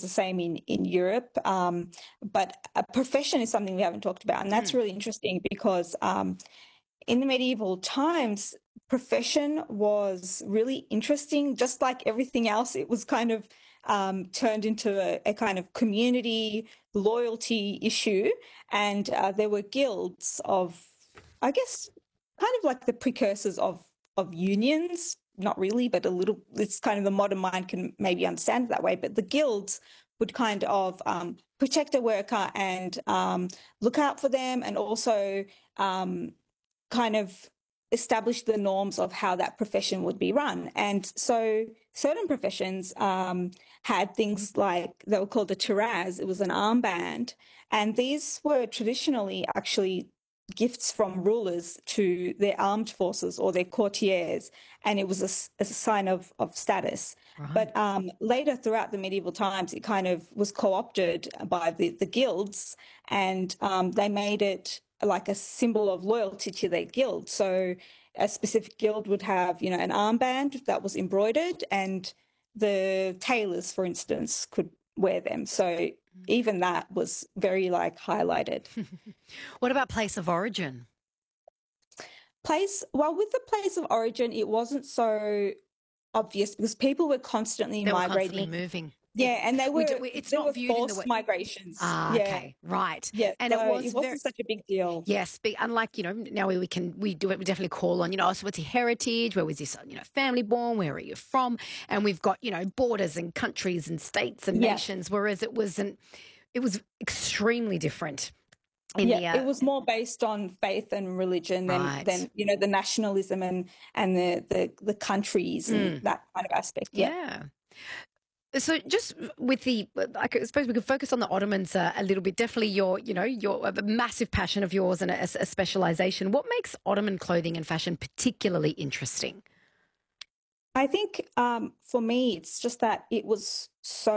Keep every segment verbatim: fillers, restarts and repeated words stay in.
the same in, in Europe. Um, but a profession is something we haven't talked about. And that's Mm. really interesting because um, in the medieval times, profession was really interesting. Just like everything else, it was kind of um, turned into a, a kind of community loyalty issue. And uh, there were guilds of, I guess, kind of like the precursors of, of unions. Not really, but a little, it's kind of the modern mind can maybe understand it that way. But the guilds would kind of um, protect a worker and um, look out for them, and also um, kind of establish the norms of how that profession would be run. And so certain professions um, had things like, they were called a tiraz. It was an armband. And these were traditionally actually gifts from rulers to their armed forces or their courtiers, and it was a, a sign of, of status. Right. But um, later, throughout the medieval times, it kind of was co-opted by the, the guilds, and um, they made it like a symbol of loyalty to their guild. So a specific guild would have, you know, an armband that was embroidered, and the tailors, for instance, could wear them. So even that was very like highlighted. What about place of origin? Place, well, with the place of origin, it wasn't so obvious because people were constantly They were migrating. constantly moving. Yeah, and they We were do- we- it's they not were viewed in the forced way- migrations. Ah, yeah. okay, right. Yeah, And so it was it wasn't very, such a big deal. yes, but unlike, you know, now we can, we do it, we definitely call on, you know, so what's your heritage? Where was this, you know, family born? Where are you from? And we've got, you know, borders and countries and states and Yeah. nations, whereas it wasn't, it was extremely different. In Yeah, the, uh, it was more based on faith and religion than, Right. than you know, the nationalism and and the the, the countries and that kind of aspect. Yeah. yeah. So just with the, I suppose we could focus on the Ottomans uh, a little bit. Definitely your, you know, your a massive passion of yours and a, a specialization. What makes Ottoman clothing and fashion particularly interesting? I think um, for me, it's just that it was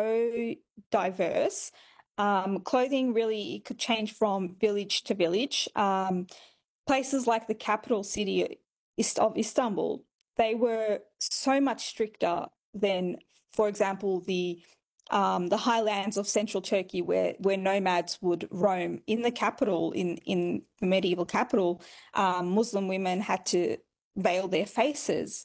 so diverse. Um, clothing really could change from village to village. Um, places like the capital city Ist- of Istanbul, they were so much stricter than, for example, the um, the highlands of central Turkey, where where nomads would roam. In the capital, in in the medieval capital, um, Muslim women had to veil their faces.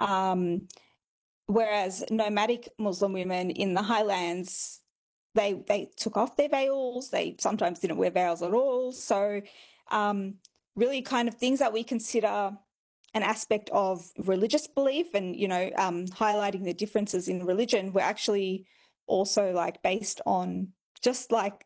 Um, whereas nomadic Muslim women in the highlands, they they took off their veils. They sometimes didn't wear veils at all. So um, really kind of things that we consider an aspect of religious belief and, you know, um, highlighting the differences in religion were actually also like based on just like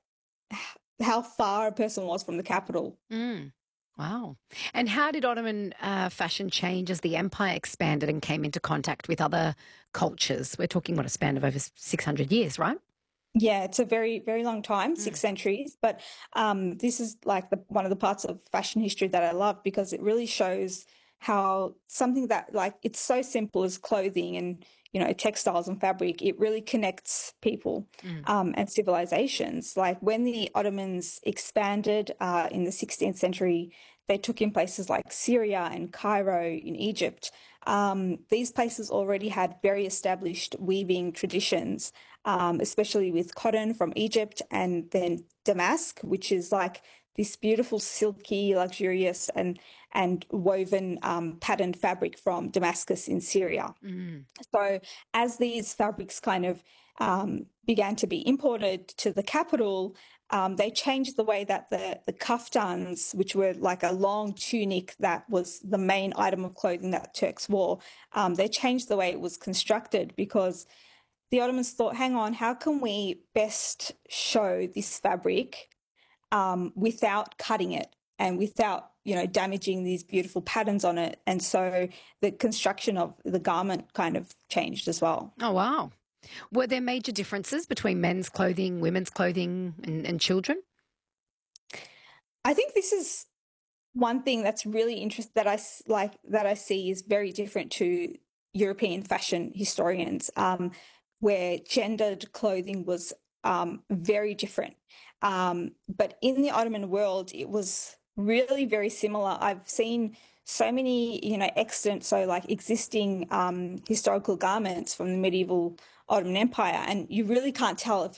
how far a person was from the capital. Mm. Wow. And how did Ottoman uh, fashion change as the empire expanded and came into contact with other cultures? We're talking, what, a span of over six hundred years, right? Yeah, it's a very, very long time, six Mm. centuries. But um, this is like the, one of the parts of fashion history that I love because it really shows how something that like it's so simple as clothing and, you know, textiles and fabric, it really connects people Mm. um, and civilizations. Like when the Ottomans expanded uh, in the sixteenth century, they took in places like Syria and Cairo in Egypt. Um, these places already had very established weaving traditions, um, especially with cotton from Egypt, and then damask, which is like this beautiful, silky, luxurious, and and woven um, patterned fabric from Damascus in Syria. Mm. So as these fabrics kind of um, began to be imported to the capital, um, they changed the way that the, the kaftans, which were like a long tunic that was the main item of clothing that Turks wore, um, they changed the way it was constructed because the Ottomans thought, hang on, how can we best show this fabric um, without cutting it and without, you know, damaging these beautiful patterns on it? And so the construction of the garment kind of changed as well. Oh, wow. Were there major differences between men's clothing, women's clothing, and, and children? I think this is one thing that's really interesting that I like that I see is very different to European fashion historians, um, where gendered clothing was um, very different. Um, but in the Ottoman world, it was really very similar. I've seen so many, you know, extant, so like existing um, historical garments from the medieval Ottoman Empire, and you really can't tell if